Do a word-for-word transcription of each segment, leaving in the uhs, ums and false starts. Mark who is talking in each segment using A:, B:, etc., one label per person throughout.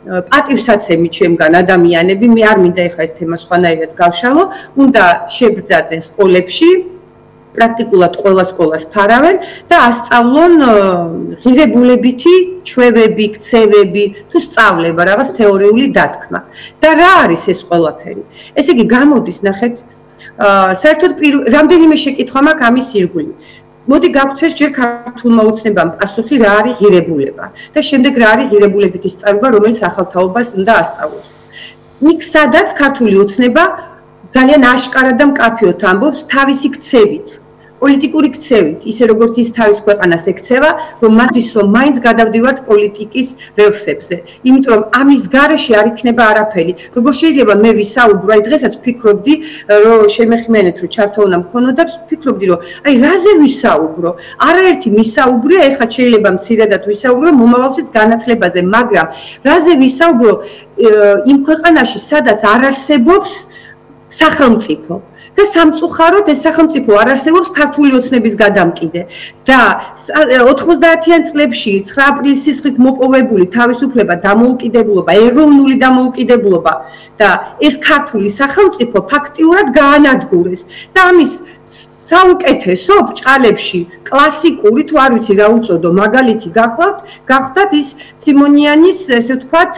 A: პატივსაცემი ჩემგან ადამიანები, მე არ მინდა ეხლა ეს თემა სხვანაირად გავშალო, უნდა შეგრძადნენ სკოლებში, პრაქტიკულად ყველა სკოლას ფარავენ და ასწავლონ ღირებულებითი ჩვევები, ქცევები, თუ სწავლება, რაღაც თეორიული დათქმა. და რა არის ეს ყველაფერი? ესე იგი, გამოდის, ნახეთ, საერთოდ რამდენიმე შეკითხვა მაქვს ამის ირგვლივ. მოდი გავქცეს ჯერ ქართულმა ოცნებამ პასუხი რა არის ღირებულება და შემდეგ რა არის ღირებულებითი სწავლება, რომელიც ახალთაობას უნდა ასწავლოს. იქ სადაც ქართული ოცნება ძალიან აშკარად და მკაფიოდ ამბობს თავისი ქცევით. პოლიტიკური ქცევით, ისე როგორც ის თავის ქვეყანას ექცევა, რომ მათთვის რომ მაინც გადავდივართ პოლიტიკის რელსებზე. იმიტომ რომ ამის გარეშე არ იქნება არაფერი. როგორ შეიძლება მე ვისაუბრო, აი დღესაც ვფიქრობდი, რომ შემეხმიანეთ, რომ ჩართო უნდა მქონოდა, ვფიქრობდი, რომ აი რაზე ვისაუბრო? არაერთი მისაუბრია, ეხლა შეიძლება მცირედად ვისაუბრო მომავალშიც განათლებაზე, მაგრამ რაზე ვისაუბრო იმ ქვეყანაში, სადაც არ არსებობს სახელმწიფო. და სამწუხაროდ ეს სახელმწიფო არ არსებობს ქართული ოცნების გადამკიდე და ოთხმოცდაათიან წლებში ცხრა აპრილის სისხლით მოპოვებული თავისუფლება, დამოუკიდებლობა, ეროვნული დამოუკიდებლობა და ეს ქართული სახელმწიფო ფაქტიურად გაანადგურეს და ამის საუკეთესო ბრჭყალებში კლასიკური თუ არ ვიცი რა უწოდო მაგალითი გახლავთ, გახლავთ ის სიმონიანის ესე ვთქვათ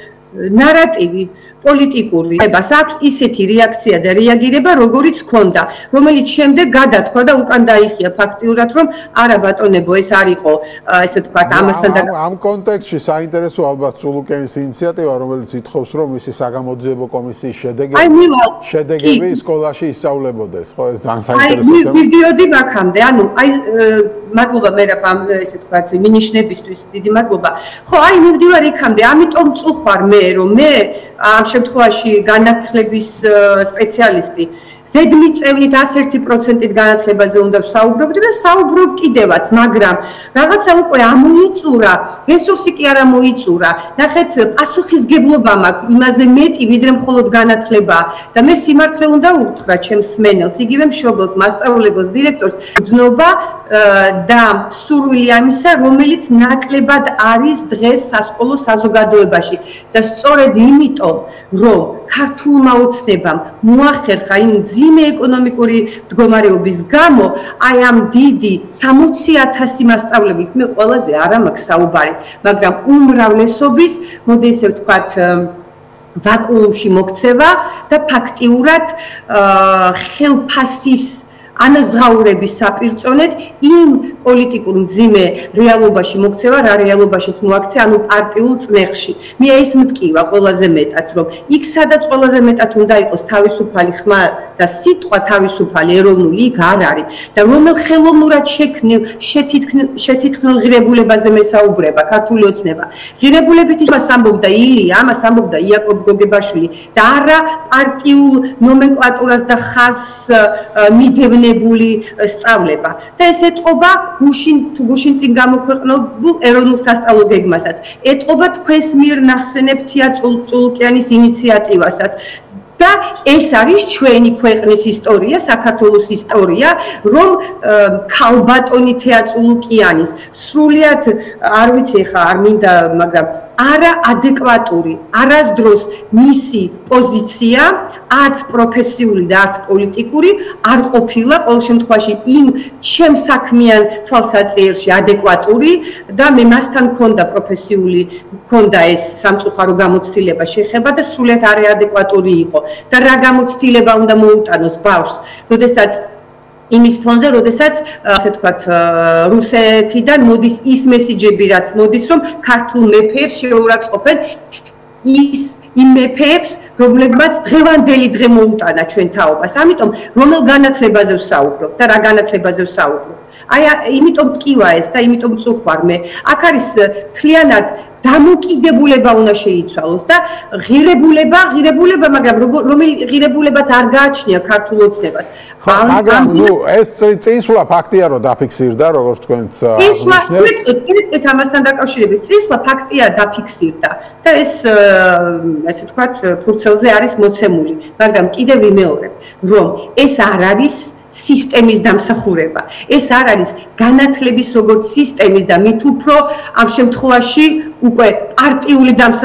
A: ნარატივი პოლიტიკური ებას აქვს ისეთი რეაქცია და რეაგირება, როგორიც ჰქონდა, რომელიც შემდეგ გადათქვა და უკან დაიხია ფაქტიურად, რომ არა ბატონებო, ეს არ იყო, ესე ვთქვათ, ამასთან და
B: ამ კონტექსტში საინტერესო ალბათ სულუკენის ინიციატივა, რომელიც ითხოვს, რომ მისი საგამოძიებო კომისიის შედეგები შედეგები სკოლაში ისწავლებოდეს, ხო, ეს ძალიან საინტერესო თემა.
A: აი, ვიდიოდი მაგამდე, ანუ აი მადლობა მერაბ ესე ვთქვათ, მინიშნებისთვის დიდი მადლობა. ხო, აი მივდივარ იქამდე, ამიტომ წუხარ მე, რომ მე ამ შემთხვევაში განათლების სპეციალისტი ზედმიწევნით ასი პროცენტით განათლებაზე უნდა ვსაუბრობდი და საუბრობ კიდევაც, მაგრამ რაღაცა უკვე ამოიწურა, რესურსი კი არ ამოიწურა. ნახეთ, პასუხისგებლობა მაქვს იმაზე მეტი, ვიდრე მხოლოდ განათლება და მე სიმართლე უნდა უთხრა ჩემს სმენელს, იგივე მშობელს, მასწავლებელს, დირექტორს, გრძნობა და სურვილი ამისა, რომელიც ნაკლებად არის დღეს სასკოლო საზოგადოებაში და სწორედ იმიტომ, რომ ქართულმა ოცნებამ მოახერხა იმ ძიმე ეკონომიკური მდგომარეობის გამო, აი ამ დიდი სამოცი ათასი მასწავლებლის მე ყველაზე არ მაქვს საუბარი, მაგრამ უმრავლესობის, მოდი ესე ვთქვათ, ვაკუუმში მოქცევა და ფაქტიურად ხელფასის ანაზღაურების საპირწონედ იმ პოლიტიკურ მძიმე რეალობაში მოქცევა, რა რეალობაშიც მოაქცია, ანუ პარტიულ წნეხში. მე ეს მტკივა ყველაზე მეტად, რომ იქ სადაც ყველაზე მეტად უნდა იყოს თავისუფალი ხმა და სიტყვა თავისუფალი ეროვნული იქ არ არის და რომელ ხელოვნურად შექმნილ შეთითქმულ ღირებულებაზე მესაუბრება ქართული ოცნება. ღირებულებით იმას ამბობდა ილია, ამას ამბობდა იაკობ გოგებაშვილი და არა პარტიულ ნომენკლატურას და ხაზს მიდევნებული სწავლება. და ეს ეტყობა გუშინ თუ გუშინ წინ გამოქვეყნებულ ეროვნულ სასწავლო გეგმასაც. ეტყობა თქვენს მიერ ნახსენებთია წულუკიანის ინიციატივასაც. და ეს არის ჩვენი ქვეყნის ისტორია, საქართველოს ისტორია, რომ ქალბატონი თეაწულუკიანის სრულიად არ ვიცი ხა არ მინდა, მაგრამ არა ადეკვატური, არასდროს მისი პოზიცია, არც პროფესიული და არც პოლიტიკური არ ყოფილა ყოველ შემთხვევაში იმ ჩემ საქმიან თვალსაჩინოში ადეკვატური და მე მასთან მქონდა პროფესიული, მქონდა ეს სამწუხარო გამოცდილება შეხება და სრულიად არადეკვატური იყო. და რა გამოცდილება უნდა მოუტანოს ბავშვს, როდესაც იმის ფონზე, როდესაც ასე ვთქვათ, რუსეთიდან მოდის ის მესიჯები, რაც მოდის, რომ ქართულ მეფეებს შეურაცხყოფენ ის იმ მეფეებს, რომლებმაც დღევანდელი დღე მოუტანა ჩვენ თაობას. ამიტომ რომელ განათლებაზე ვსაუბრობ და რა განათლებაზე ვსაუბრობ? აი, იმიტომ მტკივა ეს და იმიტომ წუხარ მე. აქ არის მთლიანად დამოკიდებულება უნდა შეიცვალოს და ღირებულება, ღირებულება, მაგრამ რომელი ღირებულებაც არ გააჩნია ქართულ ოცნებას.
B: მაგრამ ნუ ეს წინსვლა ფაქტია, რომ დაფიქსირდა, როგორც თქვენც
A: წინსვლა ამასთან დაკავშირებით, წინსვლა ფაქტია დაფიქსირდა და ეს ასე ვთქვათ, ფურცელზე არის მოცემული, მაგრამ კიდევ ვიმეორებ, რომ ეს არ არის სისტემის დამსახურება. ეს არ არის განათლების როგორც სისტემის და მით უფრო ამ შემთხვევაში უკვე პარტიული დამსახურება